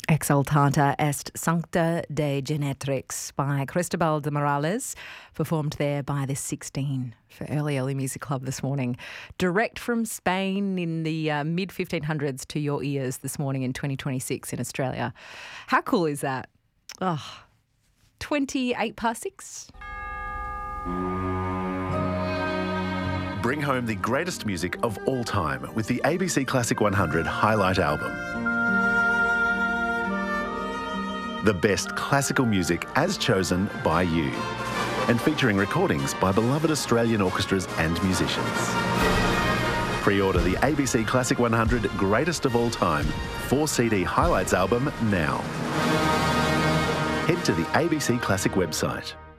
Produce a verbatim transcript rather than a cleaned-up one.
Exultata est Sancta de Genetrix by Cristobal de Morales, performed there by the sixteen for Early Early Music Club this morning. Direct from Spain in the uh, mid fifteen hundreds to your ears this morning in twenty twenty-six in Australia. How cool is that? Oh, twenty-eight past six. Bring home the greatest music of all time with the A B C Classic one hundred Highlight Album. The best classical music as chosen by you, and featuring recordings by beloved Australian orchestras and musicians. Pre-order the A B C Classic one hundred Greatest of All Time four C D Highlights album now. Head to the A B C Classic website.